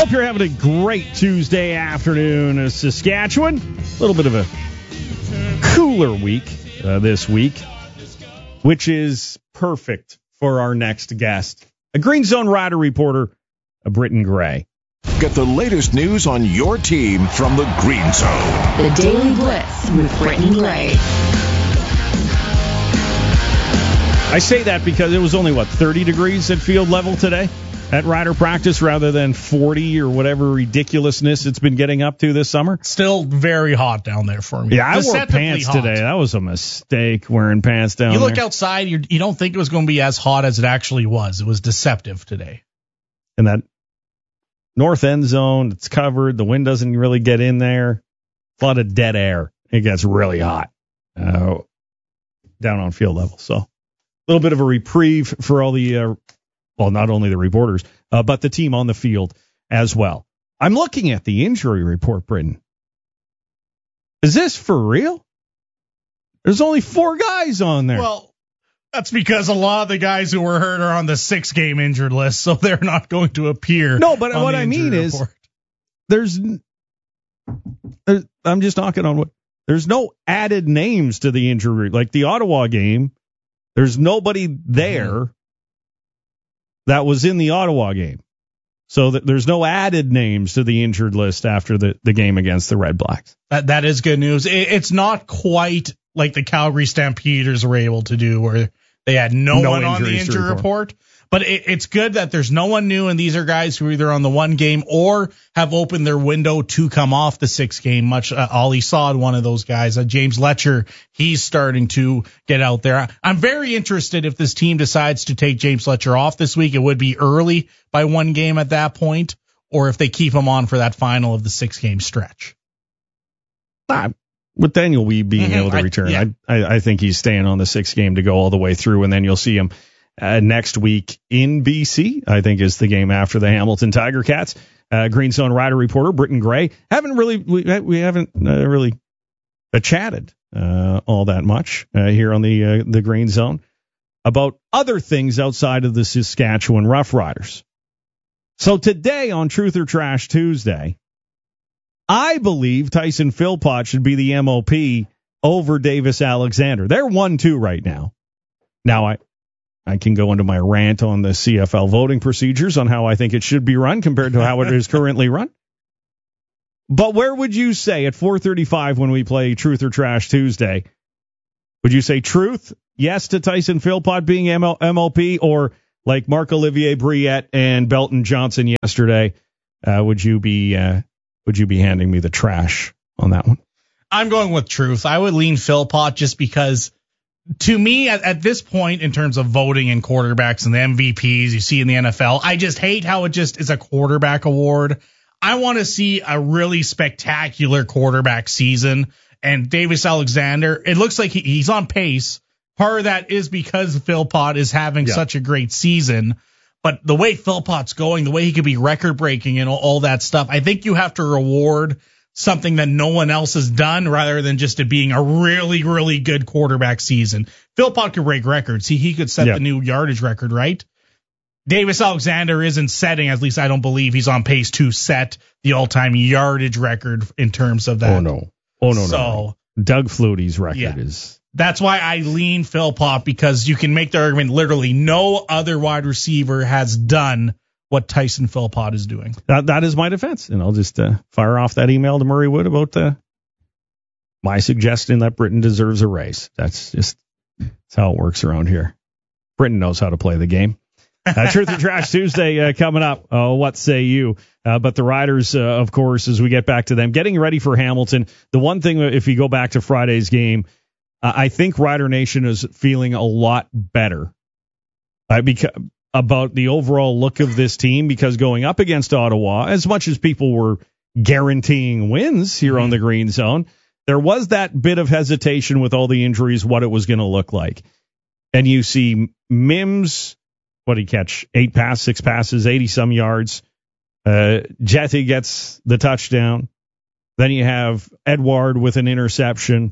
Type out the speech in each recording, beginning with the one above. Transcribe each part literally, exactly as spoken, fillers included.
Hope you're having a great Tuesday afternoon in Saskatchewan. A little bit of a cooler week uh, this week, which is perfect for our next guest, a Green Zone Rider reporter, a Britton Gray. Get the latest news on your team from the Green Zone. The Daily Blitz with Britton Gray. I say that because it was only, what, thirty degrees at field level today at Rider practice rather than forty or whatever ridiculousness it's been getting up to this summer. Still very hot down there for me. Yeah, I wore pants hot today. That was a mistake, wearing pants down you there. You look outside, you you don't think it was going to be as hot as it actually was. It was deceptive today. And that north end zone, it's covered. The wind doesn't really get in there. A lot of dead air. It gets really hot uh, down on field level. So a little bit of a reprieve for all the, uh, well, not only the reporters, uh, but the team on the field as well. I'm looking at the injury report, Britton. Is this for real? There's only four guys on there. Well, that's because a lot of the guys who were hurt are on the six-game injured list, so they're not going to appear. No, but what I mean report. is there's, there's – I'm just knocking on what – there's no added names to the injury. Like the Ottawa game, there's nobody there mm-hmm. that was in the Ottawa game. So that there's no added names to the injured list after the, the game against the Red Blacks. That That is good news. It, it's not quite like the Calgary Stampeders were able to do where they had no, no one on the injury report. report. But it, it's good that there's no one new, and these are guys who are either on the one game or have opened their window to come off the six game. Much uh, Ollie Saad, one of those guys. Uh, James Letcher, he's starting to get out there. I'm very interested if this team decides to take James Letcher off this week. It would be early by one game at that point, or if they keep him on for that final of the six game stretch. Ah, with Daniel Weeb being mm-hmm. able to return, I, yeah. I, I think he's staying on the six game to go all the way through, and then you'll see him Uh, next week in B C, I think, is the game after the Hamilton Tiger Cats. Uh, Green Zone Rider reporter Britton Gray. Haven't really, we, we haven't uh, really uh, chatted uh, all that much uh, here on the uh, the Green Zone about other things outside of the Saskatchewan Roughriders. So today on Truth or Trash Tuesday, I believe Tyson Philpott should be the M O P over Davis Alexander. They're one two right now. Now I. I can go into my rant on the C F L voting procedures on how I think it should be run compared to how it is currently run. But where would you say at four thirty-five when we play Truth or Trash Tuesday? Would you say truth, yes to Tyson Philpott being M O P, or like Marc-Olivier Briette and Belton Johnson yesterday, uh, would you be uh, would you be handing me the trash on that one? I'm going with truth. I would lean Philpott just because, to me, at, at this point, in terms of voting and quarterbacks and the M V Ps you see in the N F L, I just hate how it just is a quarterback award. I want to see a really spectacular quarterback season. And Davis Alexander, it looks like he, he's on pace. Part of that is because Philpott is having yeah. such a great season. But the way Philpott's going, the way he could be record-breaking and all, all that stuff, I think you have to reward something that no one else has done rather than just it being a really, really good quarterback season. Philpott could break records. He, he could set yeah. the new yardage record, right? Davis Alexander isn't setting, at least I don't believe he's on pace to set the all-time yardage record in terms of that. Oh, no. Oh, no, so, no. Doug Flutie's record yeah. is... That's why I lean Philpott, because you can make the argument literally no other wide receiver has done what Tyson Philpott is doing. That That is my defense, and I'll just uh, fire off that email to Murray Wood about uh, my suggestion that Britton deserves a raise. That's just that's how it works around here. Britton knows how to play the game. Uh, Truth or Trash Tuesday uh, coming up. Uh, what say you? Uh, but the Riders, uh, of course, as we get back to them, getting ready for Hamilton. The one thing, if you go back to Friday's game, uh, I think Rider Nation is feeling a lot better uh, because, about the overall look of this team, because going up against Ottawa, as much as people were guaranteeing wins here mm-hmm. on the Green Zone, there was that bit of hesitation with all the injuries, what it was going to look like. And you see Mims... What did he catch? Eight passes, six passes, eighty-some yards. Uh, Jetty gets the touchdown. Then you have Edward with an interception.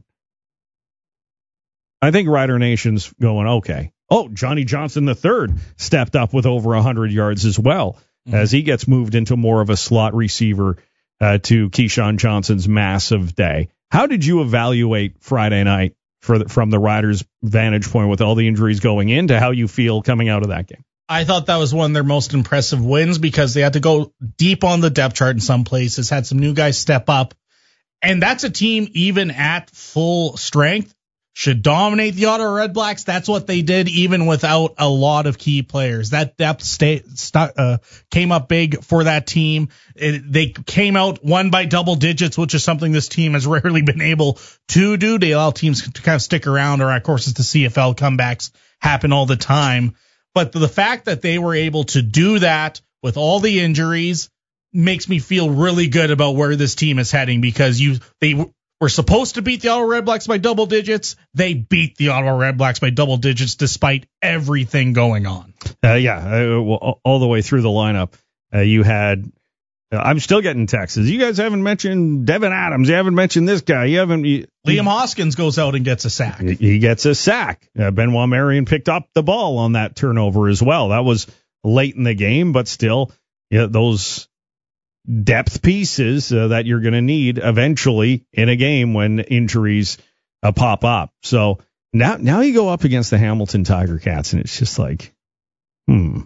I think Rider Nation's going, okay. Oh, Johnny Johnson the third stepped up with over one hundred yards as well. mm-hmm. as he gets moved into more of a slot receiver uh, to Keyshawn Johnson's massive day. How did you evaluate Friday night for the, from the Riders' vantage point with all the injuries going into how you feel coming out of that game? I thought that was one of their most impressive wins because they had to go deep on the depth chart in some places, had some new guys step up. And that's a team, even at full strength, should dominate the Ottawa Red Blacks. That's what they did, even without a lot of key players. That depth stay, st- uh, came up big for that team. It, they came out won by double digits, which is something this team has rarely been able to do. They allow teams to kind of stick around, or of course, it's the C F L comebacks happen all the time. But the fact that they were able to do that with all the injuries makes me feel really good about where this team is heading, because you they were supposed to beat the Ottawa Red Blacks by double digits. They beat the Ottawa Red Blacks by double digits despite everything going on. Uh, yeah, uh, well, all the way through the lineup, uh, you had. Uh, I'm still getting texts. You guys haven't mentioned Devin Adams. You haven't mentioned this guy. You haven't. You, Liam Hoskins goes out and gets a sack. He gets a sack. Uh, Benoit Marion picked up the ball on that turnover as well. That was late in the game, but still, yeah, those depth pieces uh, that you're going to need eventually in a game when injuries uh, pop up. So now, now you go up against the Hamilton Tiger Cats, and it's just like, hmm.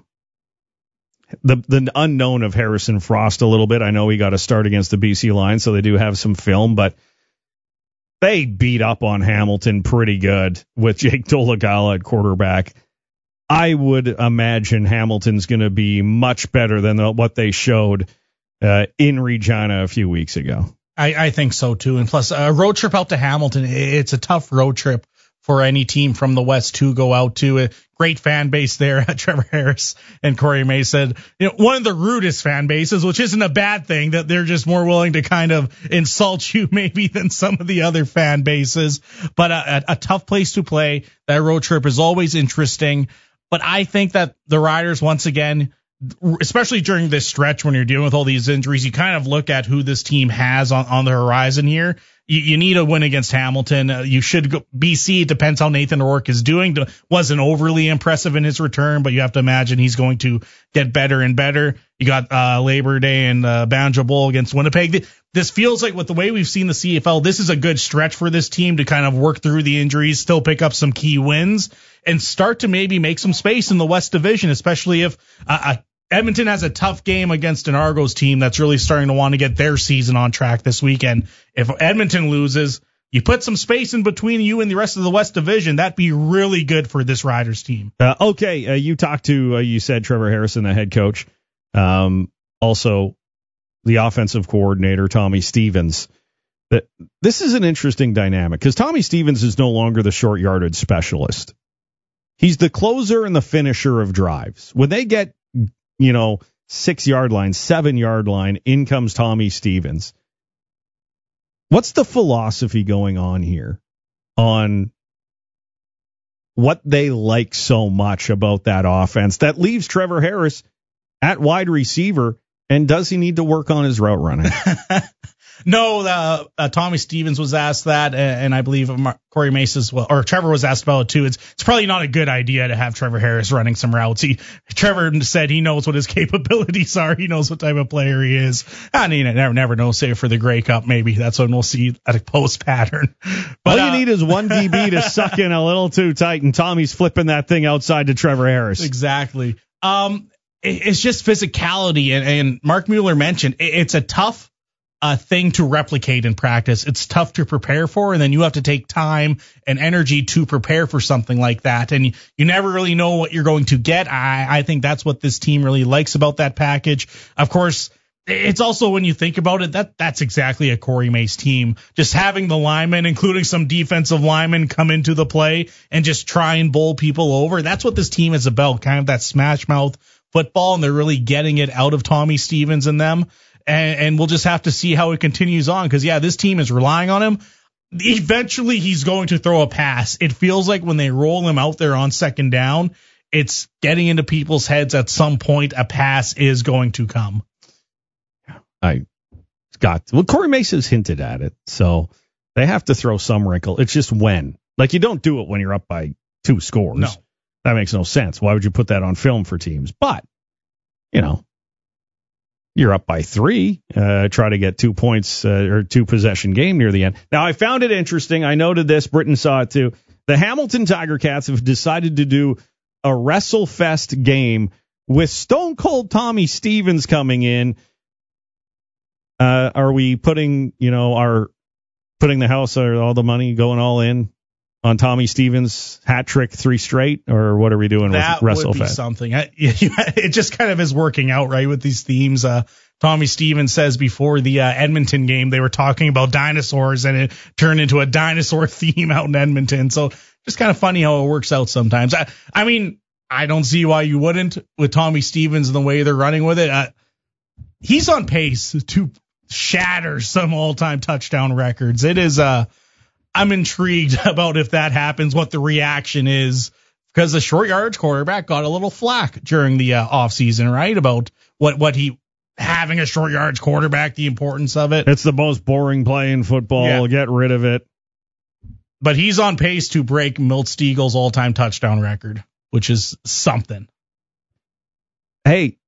The the unknown of Harrison Frost a little bit. I know he got a start against the B C Lions, so they do have some film, but they beat up on Hamilton pretty good with Jake Dolegala at quarterback. I would imagine Hamilton's going to be much better than the, what they showed uh, in Regina a few weeks ago. I, I think so, too. And plus, a road trip out to Hamilton, it's a tough road trip for any team from the West to go out to. A great fan base there. Trevor Harris and Corey May said, you know, one of the rudest fan bases, which isn't a bad thing, that they're just more willing to kind of insult you maybe than some of the other fan bases. But a, a tough place to play. That road trip is always interesting. But I think that the Riders, once again, especially during this stretch when you're dealing with all these injuries, you kind of look at who this team has on, on the horizon here. You, you need a win against Hamilton. Uh, you should go. B C, it depends how Nathan O'Rourke is doing. Wasn't overly impressive in his return, but you have to imagine he's going to get better and better. You got uh, Labor Day and uh, Banjo Bowl against Winnipeg. This feels like, with the way we've seen the C F L, this is a good stretch for this team to kind of work through the injuries, still pick up some key wins, and start to maybe make some space in the West Division, especially if uh, Edmonton has a tough game against an Argos team that's really starting to want to get their season on track this weekend. If Edmonton loses, you put some space in between you and the rest of the West Division. That'd be really good for this Riders team. Uh, okay, uh, you talked to, uh, you said Trevor Harrison, the head coach. Um, also, the offensive coordinator, Tommy Stevens. That this is an interesting dynamic because Tommy Stevens is no longer the short yardage specialist. He's the closer and the finisher of drives. When they get, you know, six yard line, seven yard line, in comes Tommy Stevens. What's the philosophy going on here on what they like so much about that offense that leaves Trevor Harris at wide receiver? And does he need to work on his route running? No, uh, uh, Tommy Stevens was asked that, and I believe Mar- Corey Mace as well, or Trevor was asked about it too. It's it's probably not a good idea to have Trevor Harris running some routes. He Trevor said he knows what his capabilities are. He knows what type of player he is. I mean, I never never know. Save for the Grey Cup, maybe that's when we'll see a post pattern. But all you uh, need is one D B to suck in a little too tight, and Tommy's flipping that thing outside to Trevor Harris. Exactly. Um, it, it's just physicality, and, and Mark Mueller mentioned it, it's a tough a thing to replicate in practice. It's tough to prepare for, and then you have to take time and energy to prepare for something like that. And you, you never really know what you're going to get. I, I think that's what this team really likes about that package. Of course, it's also, when you think about it, that that's exactly a Corey Mace team. Just having the linemen, including some defensive linemen, come into the play and just try and bowl people over. That's what this team is about, kind of that smash mouth football, and they're really getting it out of Tommy Stevens and them. And, and we'll just have to see how it continues on, because, yeah, this team is relying on him. Eventually, he's going to throw a pass. It feels like when they roll him out there on second down, it's getting into people's heads at some point a pass is going to come. I got well, Corey Mace has hinted at it, so they have to throw some wrinkle. It's just when. Like, you don't do it when you're up by two scores. No. That makes no sense. Why would you put that on film for teams? But, you know, you're up by three. Uh, try to get two points uh, or two possession game near the end. Now, I found it interesting. I noted this. Britton saw it too. The Hamilton Tiger Cats have decided to do a WrestleFest game with Stone Cold Tommy Stevens coming in. Uh, are we putting, you know, our putting the house or all the money going all in on Tommy Stevens hat trick three straight, or what are we doing that with WrestleFest? That would be something. I, it just kind of is working out right with these themes. Uh, Tommy Stevens says before the uh, Edmonton game they were talking about dinosaurs, and it turned into a dinosaur theme out in Edmonton. So just kind of funny how it works out sometimes. I, I mean, I don't see why you wouldn't with Tommy Stevens and the way they're running with it. Uh, he's on pace to shatter some all-time touchdown records. It is, uh, I'm intrigued about if that happens, what the reaction is, because the short yardage quarterback got a little flack during the uh, offseason, right? About what, what he, having a short yardage quarterback, the importance of it. It's the most boring play in football. Yeah. Get rid of it. But he's on pace to break Milt Stiegel's all-time touchdown record, which is something. Hey,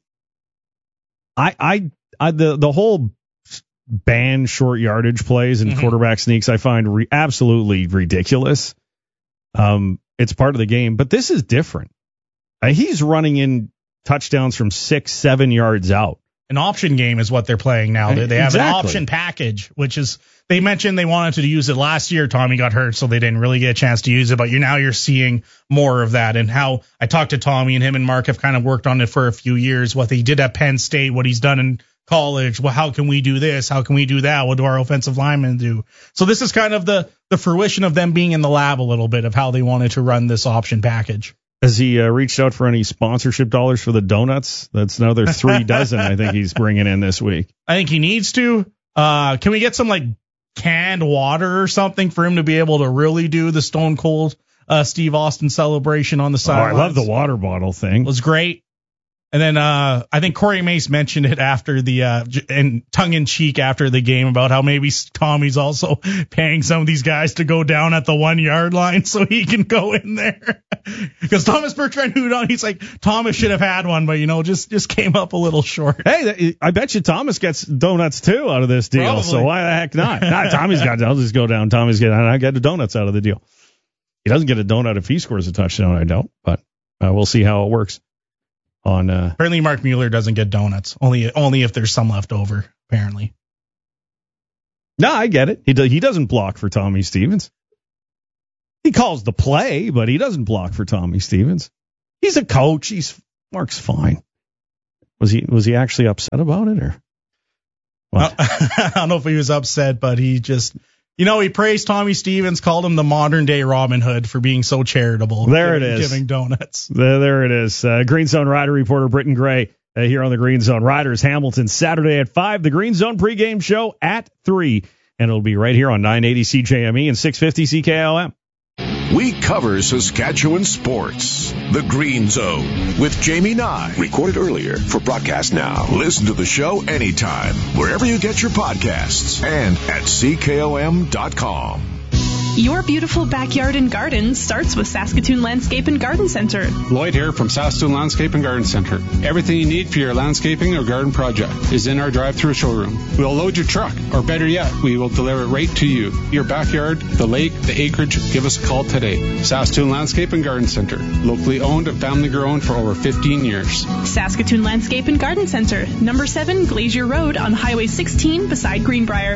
I, I, I the, the whole ban short yardage plays and mm-hmm. quarterback sneaks I find re- absolutely ridiculous. Um, it's part of the game, but this is different. Uh, he's running in touchdowns from six, seven yards out. An option game is what they're playing now. They, they have exactly. an option package, which is, they mentioned they wanted to use it last year. Tommy got hurt, so they didn't really get a chance to use it, but you're now you're seeing more of that. And how I talked to Tommy, and him and Mark have kind of worked on it for a few years, what they did at Penn State, what he's done in college. Well, how can we do this? How can we do that? What do our offensive linemen do? So this is kind of the, the fruition of them being in the lab a little bit of how they wanted to run this option package. Has he uh, reached out for any sponsorship dollars for the donuts? That's another three dozen I think he's bringing in this week. I think he needs to. Uh, can we get some like canned water or something for him to be able to really do the Stone Cold uh, Steve Austin celebration on the side? Oh, I love the water bottle thing. It was great. And then uh, I think Corey Mace mentioned it after the uh, and tongue in cheek after the game about how maybe Tommy's also paying some of these guys to go down at the one yard line so he can go in there. Because Thomas Bertrand Hudon, he's like, Thomas should have had one, but you know, just just came up a little short. Hey, I bet you Thomas gets donuts too out of this deal. Probably. So why the heck not? Nah, Tommy's got. I'll just go down. Tommy's getting. I get the donuts out of the deal. He doesn't get a donut if he scores a touchdown. I don't, but uh, we'll see how it works. On uh, apparently Mark Mueller doesn't get donuts, only only if there's some left over, apparently. No, I get it. He do, he doesn't block for Tommy Stevens. He calls the play, but he doesn't block for Tommy Stevens. He's a coach. He's Mark's fine. Was he was he actually upset about it, or what? I don't know if he was upset, but he just, you know, he praised Tommy Stevens, called him the modern day Robin Hood for being so charitable. There giving, it is. Giving donuts. There, there it is. Uh, Green Zone Rider reporter Britton Gray uh, here on the Green Zone. Riders Hamilton Saturday at five. The Green Zone pregame show at three. And it'll be right here on nine eighty C J M E and six fifty C K L M. We cover Saskatchewan sports. The Green Zone with Jamie Nye. Recorded earlier for broadcast now. Listen to the show anytime, wherever you get your podcasts, and at C K O M dot com. Your beautiful backyard and garden starts with Saskatoon Landscape and Garden Center. Lloyd here from Saskatoon Landscape and Garden Center. Everything you need for your landscaping or garden project is in our drive-through showroom. We'll load your truck, or better yet, we will deliver it right to you. Your backyard, the lake, the acreage, give us a call today. Saskatoon Landscape and Garden Center. Locally owned and family grown for over fifteen years. Saskatoon Landscape and Garden Center. Number seven Glacier Road on Highway sixteen beside Greenbrier.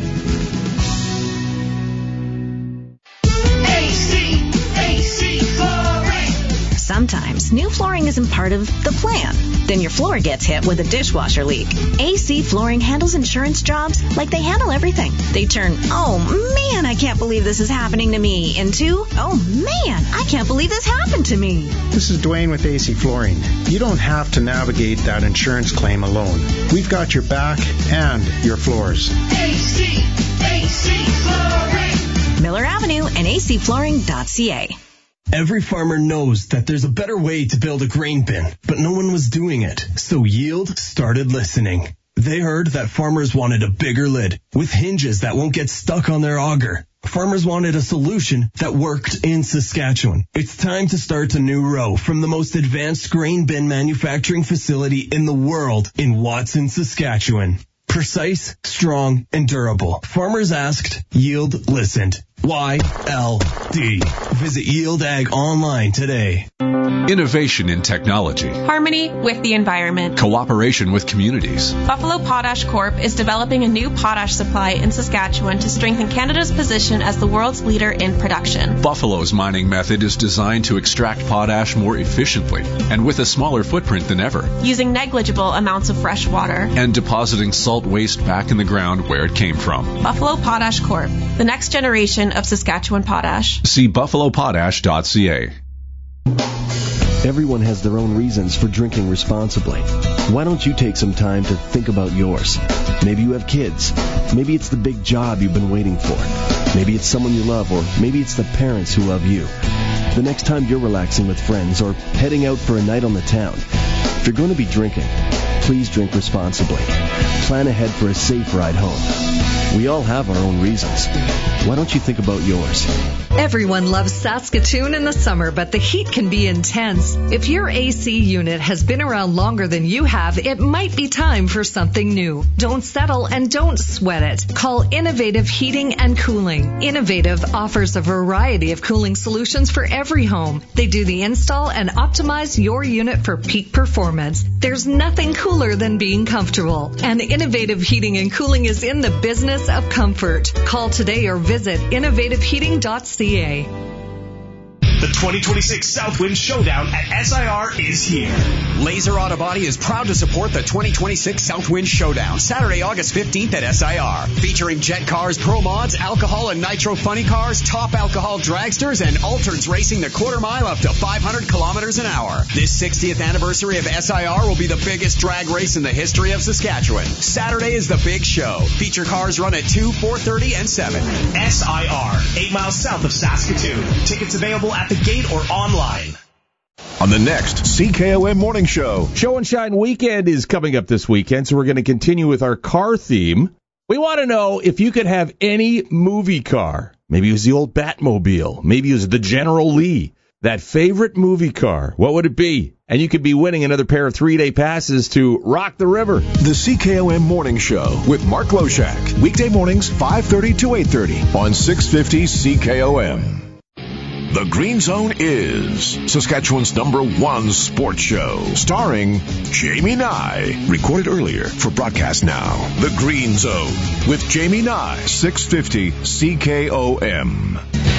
Sometimes new flooring isn't part of the plan. Then your floor gets hit with a dishwasher leak. A C Flooring handles insurance jobs like they handle everything. They turn, oh man, I can't believe this is happening to me, into, oh man, I can't believe this happened to me. This is Dwayne with A C Flooring. You don't have to navigate that insurance claim alone. We've got your back and your floors. A C, A C Flooring. Miller Avenue and A C flooring dot C A. Every farmer knows that there's a better way to build a grain bin, but no one was doing it. So Yield started listening. They heard that farmers wanted a bigger lid with hinges that won't get stuck on their auger. Farmers wanted a solution that worked in Saskatchewan. It's time to start a new row from the most advanced grain bin manufacturing facility in the world in Watson, Saskatchewan. Precise, strong, and durable. Farmers asked, Yield listened. Y L D. Visit Yield Ag online today. Innovation in technology. Harmony with the environment. Cooperation with communities. Buffalo Potash Corp is developing a new potash supply in Saskatchewan to strengthen Canada's position as the world's leader in production. Buffalo's mining method is designed to extract potash more efficiently and with a smaller footprint than ever. Using negligible amounts of fresh water. And depositing salt waste back in the ground where it came from. Buffalo Potash Corp, the next generation of Saskatchewan potash. See buffalo potash dot c a. Everyone has their own reasons for drinking responsibly. Why don't you take some time to think about yours? Maybe you have kids. Maybe it's the big job you've been waiting for. Maybe it's someone you love, or maybe it's the parents who love you. The next time you're relaxing with friends or heading out for a night on the town, if you're going to be drinking, please drink responsibly. Plan ahead for a safe ride home. We all have our own reasons. Why don't you think about yours? Everyone loves Saskatoon in the summer, but the heat can be intense. If your A C unit has been around longer than you have, it might be time for something new. Don't settle and don't sweat it. Call Innovative Heating and Cooling. Innovative offers a variety of cooling solutions for every home. They do the install and optimize your unit for peak performance. There's nothing cooler than being comfortable. And Innovative Heating and Cooling is in the business of comfort. Call today or visit innovative heating dot c a. The twenty twenty-six Southwind Showdown at S I R is here. Laser Auto Body is proud to support the twenty twenty-six Southwind Showdown, Saturday, August fifteenth at S I R. Featuring Jet Cars, Pro Mods, Alcohol and Nitro Funny Cars, Top Alcohol Dragsters, and Altereds racing the quarter mile up to five hundred kilometers an hour. This sixtieth anniversary of S I R will be the biggest drag race in the history of Saskatchewan. Saturday is the big show. Feature cars run at two, four thirty, and seven. S I R, eight miles south of Saskatoon. Tickets available at the gate or online. On the next C K O M Morning Show. Show and Shine Weekend is coming up this weekend, so we're going to continue with our car theme. We want to know if you could have any movie car. Maybe it was the old Batmobile. Maybe it was the General Lee. That favorite movie car. What would it be? And you could be winning another pair of three-day passes to Rock the River. The C K O M Morning Show with Mark Loshak. Weekday mornings, five thirty to eight thirty on six fifty C K O M. The Green Zone is Saskatchewan's number one sports show, starring Jamie Nye. Recorded earlier for broadcast now. The Green Zone with Jamie Nye, six fifty C K O M.